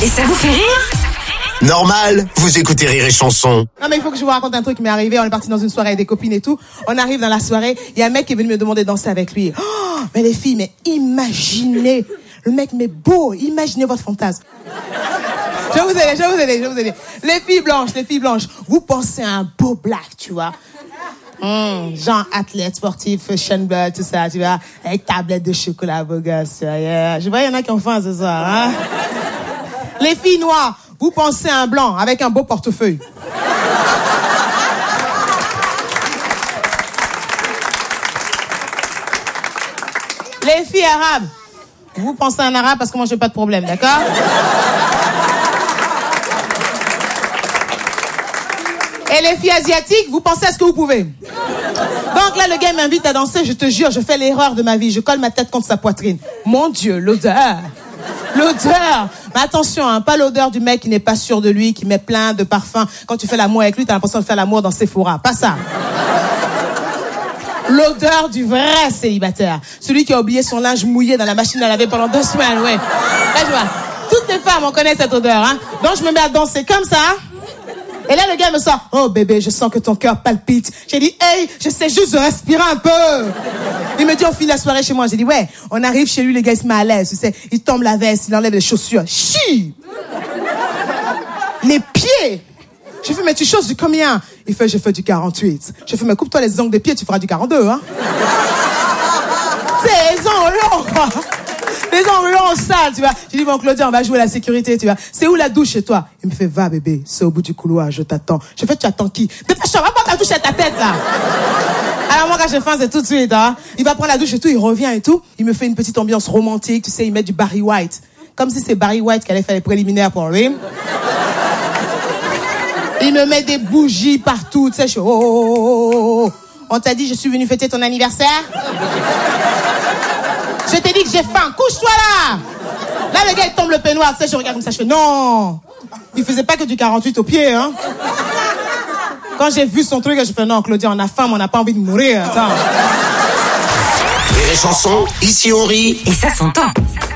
Et ça vous fait rire? Normal, vous écoutez Rire et Chanson. Non mais il faut que je vous raconte un truc qui m'est arrivé. On est parti dans une soirée avec des copines et tout. On arrive dans la soirée, il y a un mec qui est venu me demander de danser avec lui. Oh, mais les filles, mais imaginez, le mec mais beau, imaginez votre fantasme. Je vais vous aider. Les filles blanches, vous pensez à un beau black, tu vois. Genre athlète, sportif, fashion blood, tout ça, tu vois, avec tablette de chocolat, beau gosse, tu vois, yeah. Je vois, il y en a qui ont faim ce soir, hein. Les filles noires, vous pensez à un blanc avec un beau portefeuille. Les filles arabes, vous pensez à un arabe parce que moi j'ai pas de problème, d'accord? Et les filles asiatiques, vous pensez à ce que vous pouvez. Donc là, le gars m'invite à danser, je te jure, je fais l'erreur de ma vie. Je colle ma tête contre sa poitrine. Mon Dieu, l'odeur. L'odeur. Mais attention, hein, pas l'odeur du mec qui n'est pas sûr de lui, qui met plein de parfums. Quand tu fais l'amour avec lui, t'as l'impression de faire l'amour dans Sephora. Pas ça. L'odeur du vrai célibataire. Celui qui a oublié son linge mouillé dans la machine à laver pendant 2 semaines, ouais. Là, tu vois, toutes les femmes, on connaît cette odeur, hein. Donc, je me mets à danser comme ça. Et là, le gars me sort, oh bébé, je sens que ton cœur palpite. J'ai dit, hey, j'essaie juste de respirer un peu. Il me dit, on finit la soirée chez moi. J'ai dit, ouais, on arrive chez lui, le gars, il se met à l'aise, tu sais. Il tombe la veste, il enlève les chaussures. Chi! Les pieds! J'ai fait, mais tu chausses du combien? Il fait, je fais du 48. J'ai fait, mais coupe-toi les ongles des pieds, tu feras du 42, hein. C'est les ongles longs, quoi. Les ongles longs, sales, tu vois. J'ai dit, bon, Claudia, on va jouer la sécurité, tu vois. C'est où la douche chez toi? Il me fait, va, bébé, c'est au bout du couloir, je t'attends. Je fais, tu attends qui? Dépêche-toi, va prendre la douche à ta tête, là. Alors moi, quand j'ai faim, c'est tout de suite, hein. Il va prendre la douche et tout, il revient et tout. Il me fait une petite ambiance romantique, tu sais, il met du Barry White. Comme si c'est Barry White qui allait faire les préliminaires pour lui. Il me met des bougies partout, tu sais, je suis, oh. On t'a dit, je suis venu fêter ton anniversaire? Je t'ai dit que j'ai faim, couche-toi là! Là, le gars, il tombe le peignoir, tu sais, je regarde comme ça, je fais, non! Il faisait pas que du 48 au pied, hein. Quand j'ai vu son truc, je fais, non, Claudia, on a faim, mais on n'a pas envie de mourir, attends. Rire et Chanson, ici on rit. Et ça s'entend.